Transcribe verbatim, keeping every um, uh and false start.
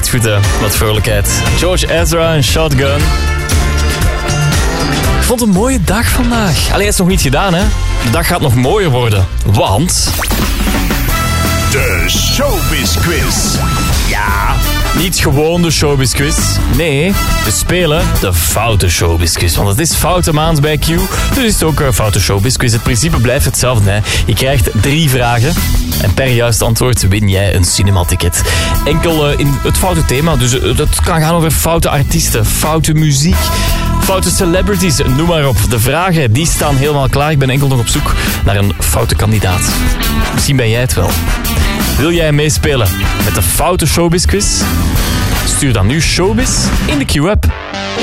gaat goed, hè? Wat vrolijkheid. George Ezra en Shotgun. Ik vond het een mooie dag vandaag. Allee, het is nog niet gedaan, hè? De dag gaat nog mooier worden. Want... De Showbiz Quiz. Ja, niet gewoon de Showbiz Quiz. Nee, we spelen de Foute Showbiz Quiz. Want het is foute maand bij Q. Dus is het ook een Foute Showbiz Quiz. Het principe blijft hetzelfde. Hè. Je krijgt drie vragen. En per juist antwoord win jij een cinematicket. Enkel uh, in het foute thema. Dus uh, dat kan gaan over foute artiesten, foute muziek, foute celebrities, noem maar op. De vragen die staan helemaal klaar. Ik ben enkel nog op zoek naar een foute kandidaat. Misschien ben jij het wel. Wil jij meespelen met de Foute Showbiz Quiz? Stuur dan nu Showbiz in de Q-app.